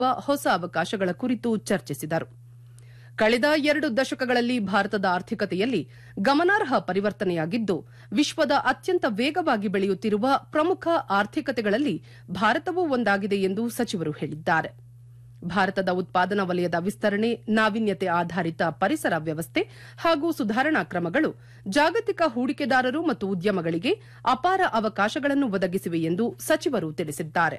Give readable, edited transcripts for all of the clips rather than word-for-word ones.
ಹೊಸ ಅವಕಾಶಗಳ ಕುರಿತು ಚರ್ಚಿಸಿದರು. ಕಳೆದ 2 ದಶಕಗಳಲ್ಲಿ ಭಾರತದ ಆರ್ಥಿಕತೆಯಲ್ಲಿ ಗಮನಾರ್ಹ ಪರಿವರ್ತನೆಯಾಗಿದ್ದು, ವಿಶ್ವದ ಅತ್ಯಂತ ವೇಗವಾಗಿ ಬೆಳೆಯುತ್ತಿರುವ ಪ್ರಮುಖ ಆರ್ಥಿಕತೆಗಳಲ್ಲಿ ಭಾರತವೂ ಒಂದಾಗಿದೆ ಎಂದು ಸಚಿವರು ಹೇಳಿದ್ದಾರೆ. ಭಾರತದ ಉತ್ಪಾದನಾ ವಲಯದ ವಿಸ್ತರಣೆ, ನಾವೀನ್ಯತೆ ಆಧಾರಿತ ಪರಿಸರ ವ್ಯವಸ್ಥೆ ಹಾಗೂ ಸುಧಾರಣಾ ಕ್ರಮಗಳು ಜಾಗತಿಕ ಹೂಡಿಕೆದಾರರು ಮತ್ತು ಉದ್ಯಮಗಳಿಗೆ ಅಪಾರ ಅವಕಾಶಗಳನ್ನು ಒದಗಿಸಿವೆ ಎಂದು ಸಚಿವರು ತಿಳಿಸಿದ್ದಾರೆ.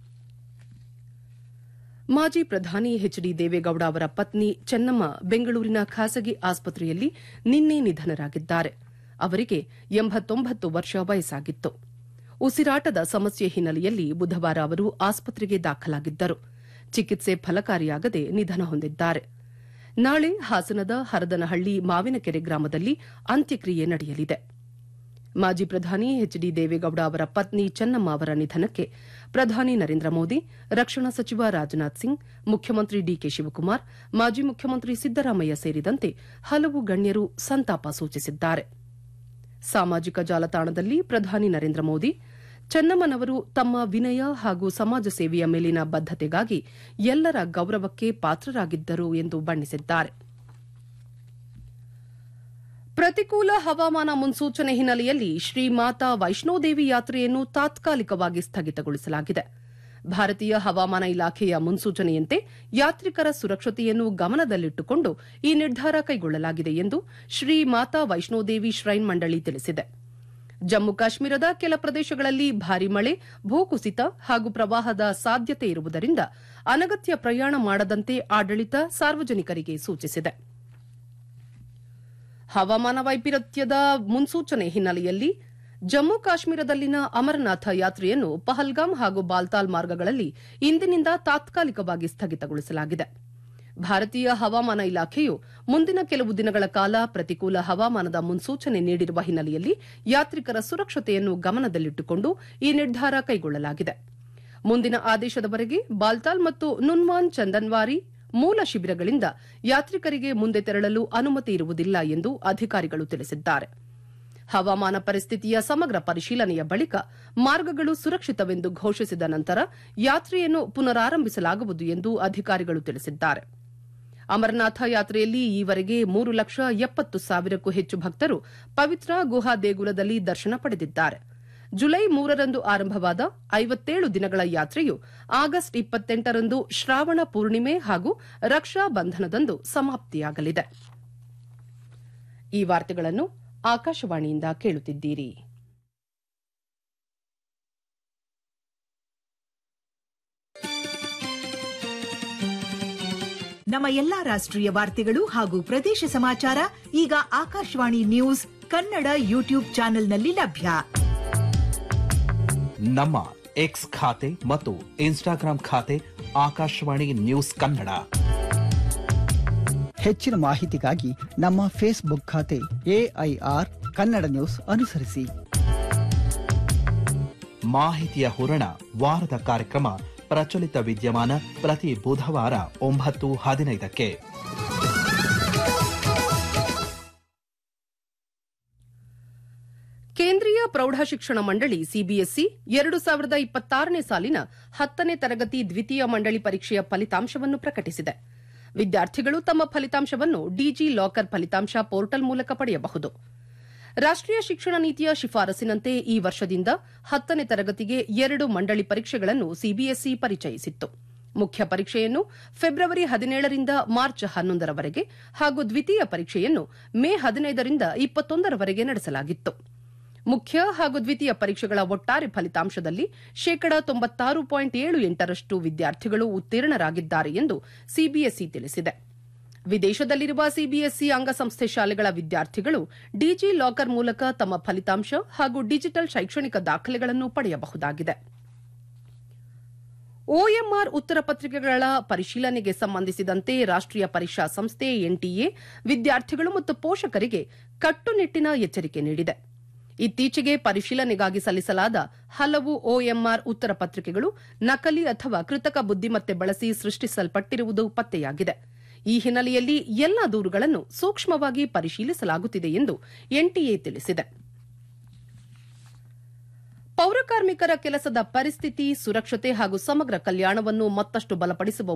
ಮಾಜಿ ಪ್ರಧಾನಿ ಎಚ್ ಡಿ ದೇವೇಗೌಡ ಅವರ ಪತ್ನಿ ಚೆನ್ನಮ್ಮ ಬೆಂಗಳೂರಿನ ಖಾಸಗಿ ಆಸ್ಪತ್ರೆಯಲ್ಲಿ ನಿನ್ನೆ ನಿಧನರಾಗಿದ್ದಾರೆ. ಅವರಿಗೆ 89 ವರ್ಷ ವಯಸ್ಸಾಗಿತ್ತು. ಉಸಿರಾಟದ ಸಮಸ್ಯೆ ಹಿನ್ನೆಲೆಯಲ್ಲಿ ಬುಧವಾರ ಅವರು ಆಸ್ಪತ್ರೆಗೆ ದಾಖಲಾಗಿದ್ದರು. ಚಿಕಿತ್ಸೆ ಫಲಕಾರಿಯಾಗದೆ ನಿಧನ ಹೊಂದಿದ್ದಾರೆ. ನಾಳೆ ಹಾಸನದ ಹರದನಹಳ್ಳಿ ಮಾವಿನಕೆರೆ ಗ್ರಾಮದಲ್ಲಿ ಅಂತ್ಯಕ್ರಿಯೆ ನಡೆಯಲಿದೆ. ಮಾಜಿ ಪ್ರಧಾನಿ ಎಚ್ ಡಿ ದೇವೇಗೌಡ ಅವರ ಪತ್ನಿ ಚೆನ್ನಮ್ಮ ಅವರ ನಿಧನಕ್ಕೆ ಪ್ರಧಾನಿ ನರೇಂದ್ರ ಮೋದಿ, ರಕ್ಷಣಾ ಸಚಿವ ರಾಜನಾಥ್ ಸಿಂಗ್, ಮುಖ್ಯಮಂತ್ರಿ ಡಿಕೆ ಶಿವಕುಮಾರ್, ಮಾಜಿ ಮುಖ್ಯಮಂತ್ರಿ ಸಿದ್ದರಾಮಯ್ಯ ಸೇರಿದಂತೆ ಹಲವು ಗಣ್ಯರು ಸಂತಾಪ ಸೂಚಿಸಿದ್ದಾರೆ. ಸಾಮಾಜಿಕ ಜಾಲತಾಣದಲ್ಲಿ ಪ್ರಧಾನಿ ನರೇಂದ್ರ ಮೋದಿ, ಚೆನ್ನಮ್ಮನವರು ತಮ್ಮ ವಿನಯ ಹಾಗೂ ಸಮಾಜ ಸೇವೆಯ ಮೇಲಿನ ಬದ್ದತೆಗಾಗಿ ಎಲ್ಲರ ಗೌರವಕ್ಕೆ ಪಾತ್ರರಾಗಿದ್ದರು ಎಂದು ಬಣ್ಣಿಸಿದ್ದಾರೆ. ಪ್ರತಿಕೂಲ ಹವಾಮಾನ ಮುನ್ಸೂಚನೆ ಹಿನ್ನೆಲೆಯಲ್ಲಿ ಶ್ರೀ ಮಾತಾ ವೈಷ್ಣೋದೇವಿ ಯಾತ್ರೆಯನ್ನು ತಾತ್ಕಾಲಿಕವಾಗಿ ಸ್ಥಗಿತಗೊಳಿಸಲಾಗಿದೆ. ಭಾರತೀಯ ಹವಾಮಾನ ಇಲಾಖೆಯ ಮುನ್ಸೂಚನೆಯಂತೆ ಯಾತ್ರಿಕರ ಸುರಕ್ಷತೆಯನ್ನು ಗಮನದಲ್ಲಿಟ್ಟುಕೊಂಡು ಈ ನಿರ್ಧಾರ ಕೈಗೊಳ್ಳಲಾಗಿದೆ ಎಂದು ಶ್ರೀ ಮಾತಾ ವೈಷ್ಣೋದೇವಿ ಶ್ರೈನ್ ಮಂಡಳಿ ತಿಳಿಸಿದೆ. ಜಮ್ಮು ಕಾಶ್ಮೀರದ ಕೆಲ ಪ್ರದೇಶಗಳಲ್ಲಿ ಭಾರೀ ಮಳೆ, ಭೂಕುಸಿತ ಹಾಗೂ ಪ್ರವಾಹದ ಸಾಧ್ಯತೆ ಇರುವುದರಿಂದ ಅನಗತ್ಯ ಪ್ರಯಾಣ ಮಾಡದಂತೆ ಆಡಳಿತ ಸಾರ್ವಜನಿಕರಿಗೆ ಸೂಚಿಸಿದೆ. ಹವಾಮಾನ ವೈಪರೀತ್ಯದ ಮುನ್ಸೂಚನೆ ಹಿನ್ನೆಲೆಯಲ್ಲಿ ಜಮ್ಮು ಕಾಶ್ಮೀರದಲ್ಲಿನ ಅಮರನಾಥ ಯಾತ್ರೆಯನ್ನು ಪಹಲ್ಗಾಮ್ ಹಾಗೂ ಬಾಲ್ತಾಲ್ ಮಾರ್ಗಗಳಲ್ಲಿ ಇಂದಿನಿಂದ ತಾತ್ಕಾಲಿಕವಾಗಿ ಸ್ಥಗಿತಗೊಳಿಸಲಾಗಿದೆ. ಭಾರತೀಯ ಹವಾಮಾನ ಇಲಾಖೆಯು ಮುಂದಿನ ಕೆಲವು ದಿನಗಳ ಕಾಲ ಪ್ರತಿಕೂಲ ಹವಾಮಾನದ ಮುನ್ಸೂಚನೆ ನೀಡಿರುವ ಹಿನ್ನೆಲೆಯಲ್ಲಿ ಯಾತ್ರಿಕರ ಸುರಕ್ಷತೆಯನ್ನು ಗಮನದಲ್ಲಿಟ್ಟುಕೊಂಡು ಈ ನಿರ್ಧಾರ ಕೈಗೊಳ್ಳಲಾಗಿದೆ. ಮುಂದಿನ ಆದೇಶದವರೆಗೆ ಬಾಲ್ತಾಲ್ ಮತ್ತು ನುನ್ವಾನ್ ಚಂದನ್ವಾರಿ ಮೂಲ ಶಿಬಿರಗಳಿಂದ ಯಾತ್ರಿಕರಿಗೆ ಮುಂದೆ ತೆರಳಲು ಅನುಮತಿ ಇರುವುದಿಲ್ಲ ಎಂದು ಅಧಿಕಾರಿಗಳು ತಿಳಿಸಿದ್ದಾರೆ. ಹವಾಮಾನ ಪರಿಸ್ಥಿತಿಯ ಸಮಗ್ರ ಪರಿಶೀಲನೆಯ ಬಳಿಕ ಮಾರ್ಗಗಳು ಸುರಕ್ಷಿತವೆಂದು ಘೋಷಿಸಿದ ನಂತರ ಯಾತ್ರೆಯನ್ನು ಪುನರಾರಂಭಿಸಲಾಗುವುದು ಎಂದು ಅಧಿಕಾರಿಗಳು ತಿಳಿಸಿದ್ದಾರೆ. ಅಮರನಾಥ ಯಾತ್ರೆಯಲ್ಲಿ ಈವರೆಗೆ 3,70,000ಕ್ಕೂ ಹೆಚ್ಚು ಭಕ್ತರು ಪವಿತ್ರ ಗುಹಾ ದೇಗುಲದಲ್ಲಿ ದರ್ಶನ ಪಡೆದಿದ್ದಾರೆ. ಜುಲೈ 3ರಂದು ಆರಂಭವಾದ 57 ದಿನಗಳ ಯಾತ್ರೆಯು ಆಗಸ್ಟ್ 28ರಂದು ಶ್ರಾವಣ ಪೂರ್ಣಿಮೆ ಹಾಗೂ ರಕ್ಷಾ ಬಂಧನದಂದು ಸಮಾಪ್ತಿಯಾಗಲಿದೆ. ಈ ವಾರ್ತೆಗಳನ್ನು ಆಕಾಶವಾಣಿಯಿಂದ ಕೇಳುತ್ತಿದ್ದೀರಿ. ನಮ್ಮ ಎಲ್ಲಾ ರಾಷ್ಟ್ರೀಯ ವಾರ್ತೆಗಳು ಹಾಗೂ ಪ್ರದೇಶ ಸಮಾಚಾರ ಈಗ ಆಕಾಶವಾಣಿ ನ್ಯೂಸ್ ಕನ್ನಡ ಯೂಟ್ಯೂಬ್ ಚಾನೆಲ್ನಲ್ಲಿ ಲಭ್ಯ. ನಮ್ಮ ಎಕ್ಸ್ ಖಾತೆ ಮತ್ತು ಇನ್ಸ್ಟಾಗ್ರಾಂ ಖಾತೆ ಆಕಾಶವಾಣಿ ನ್ಯೂಸ್ ಕನ್ನಡ. ಹೆಚ್ಚಿನ ಮಾಹಿತಿಗಾಗಿ ನಮ್ಮ ಫೇಸ್ಬುಕ್ ಖಾತೆ ಎಐಆರ್ ಕನ್ನಡ ನ್ಯೂಸ್ ಅನುಸರಿಸಿ. ಮಾಹಿತಿಯ ಹೂರಣ ವಾರದ ಕಾರ್ಯಕ್ರಮ ಪ್ರಚಲಿತ ವಿದ್ಯಮಾನ ಪ್ರತಿ ಬುಧವಾರ 9:15ಕ್ಕೆ. ಕೇಂದ್ರೀಯ ಪ್ರೌಢಶಿಕ್ಷಣ ಮಂಡಳಿ ಸಿಬಿಎಸ್ಇ 2026ನೇ ಸಾಲಿನ 10ನೇ ತರಗತಿ ದ್ವಿತೀಯ ಮಂಡಳಿ ಪರೀಕ್ಷೆಯ ಫಲಿತಾಂಶವನ್ನು ಪ್ರಕಟಿಸಿದೆ. ವಿದ್ಯಾರ್ಥಿಗಳು ತಮ್ಮ ಫಲಿತಾಂಶವನ್ನು ಡಿಜಿ ಲಾಕರ್ ಫಲಿತಾಂಶ ಪೋರ್ಟಲ್ ಮೂಲಕ ಪಡೆಯಬಹುದು. ರಾಷ್ಟೀಯ ಶಿಕ್ಷಣ ನೀತಿಯ ಶಿಫಾರಸಿನಂತೆ ಈ ವರ್ಷದಿಂದ 10ನೇ ತರಗತಿಗೆ 2 ಮಂಡಳಿ ಪರೀಕ್ಷೆಗಳನ್ನು ಸಿಬಿಎಸ್ಇ ಪರಿಚಯಿಸಿತ್ತು. ಮುಖ್ಯ ಪರೀಕ್ಷೆಯನ್ನು ಫೆಬ್ರವರಿ 17ರಿಂದ ಮಾರ್ಚ್ 11ರವರೆಗೆ ಹಾಗೂ ದ್ವಿತೀಯ ಪರೀಕ್ಷೆಯನ್ನು ಮೇ 15ರಿಂದ 21ರವರೆಗೆ ನಡೆಸಲಾಗಿತ್ತು. ಮುಖ್ಯ ಹಾಗೂ ದ್ವಿತೀಯ ಪರೀಕ್ಷೆಗಳ ಒಟ್ಟಾರೆ ಫಲಿತಾಂಶದಲ್ಲಿ 96.78% ವಿದ್ಯಾರ್ಥಿಗಳು ಉತ್ತೀರ್ಣರಾಗಿದ್ದಾರೆ ಎಂದು ಸಿಬಿಎಸ್ಇ ತಿಳಿಸಿದೆ. ವಿದೇಶದಲ್ಲಿರುವ ಸಿಬಿಎಸ್ಇ ಅಂಗಸಂಸ್ಥೆ ಶಾಲೆಗಳ ವಿದ್ಯಾರ್ಥಿಗಳು ಡಿಜಿ ಲಾಕರ್ ಮೂಲಕ ತಮ್ಮ ಫಲಿತಾಂಶ ಹಾಗೂ ಡಿಜಿಟಲ್ ಶೈಕ್ಷಣಿಕ ದಾಖಲೆಗಳನ್ನು ಪಡೆಯಬಹುದಾಗಿದೆ. ಒಎಂಆರ್ ಉತ್ತರ ಪತ್ರಿಕೆಗಳ ಪರಿಶೀಲನೆಗೆ ಸಂಬಂಧಿಸಿದಂತೆ ರಾಷ್ಟೀಯ ಪರೀಕ್ಷಾ ಸಂಸ್ಥೆ ಎನ್ಟಿಎ ವಿದ್ಯಾರ್ಥಿಗಳು ಮತ್ತು ಪೋಷಕರಿಗೆ ಕಟ್ಟುನಿಟ್ಟಿನ ಎಚ್ಚರಿಕೆ ನೀಡಿದೆ. ಇತ್ತೀಚೆಗೆ ಪರಿಶೀಲನೆಗಾಗಿ ಸಲ್ಲಿಸಲಾದ ಹಲವು ಒಎಂಆರ್ ಉತ್ತರ ಪತ್ರಿಕೆಗಳು ನಕಲಿ ಅಥವಾ ಕೃತಕ ಬುದ್ದಿಮತ್ತೆ ಬಳಸಿ ಸೃಷ್ಟಿಸಲ್ಪಟ್ಟಿರುವುದು ಪತ್ತೆಯಾಗಿದೆ. ಈ ಹಿನ್ನೆಲೆಯಲ್ಲಿ ಎಲ್ಲಾ ದೂರುಗಳನ್ನು ಸೂಕ್ಷ್ಮವಾಗಿ ಪರಿಶೀಲಿಸಲಾಗುತ್ತಿದೆ ಎಂದು ಎನ್ಟಿಎ ತಿಳಿಸಿದೆ. ಪೌರಕಾರ್ಮಿಕರ ಕೆಲಸದ ಪರಿಸ್ಥಿತಿ, ಸುರಕ್ಷತೆ ಹಾಗೂ ಸಮಗ್ರ ಕಲ್ಯಾಣವನ್ನು ಮತ್ತಷ್ಟು ಬಲಪಡಿಸುವ